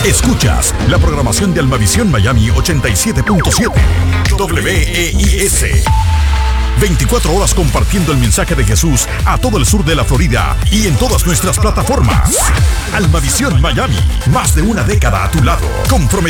Escuchas la programación de Almavisión Miami 87.7 WEIS. 24 horas compartiendo el mensaje de Jesús a todo el sur de la Florida y en todas nuestras plataformas. Almavisión Miami, más de una década a tu lado, comprometido